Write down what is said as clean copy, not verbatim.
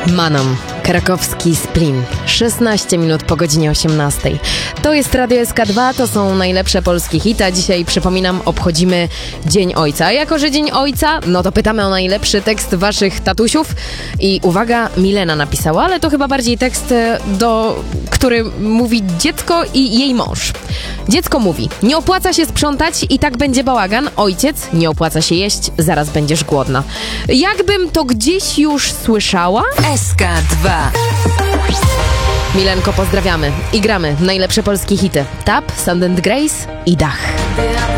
Manom, krakowski Splin, 16 minut po godzinie 18. To jest Radio SK2, to są najlepsze polskie hity, a dzisiaj, przypominam, obchodzimy Dzień Ojca. A jako, że Dzień Ojca, no to pytamy o najlepszy tekst waszych tatusiów i uwaga, Milena napisała, ale to chyba bardziej tekst, który mówi dziecko i jej mąż. Dziecko mówi: nie opłaca się sprzątać i tak będzie bałagan. Ojciec: nie opłaca się jeść, zaraz będziesz głodna. Jakbym to gdzieś już słyszała? SK2. Milenko, pozdrawiamy i gramy najlepsze polskie hity. Tap, Sound & Grace i Dach.